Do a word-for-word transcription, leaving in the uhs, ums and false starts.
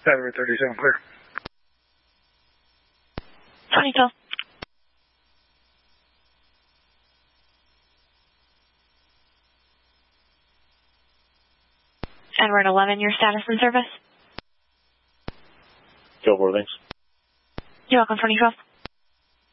Edward thirty-seven, clear. twenty twelve. Edward eleven, your status and service? Go for thanks. You're welcome, twenty twelve.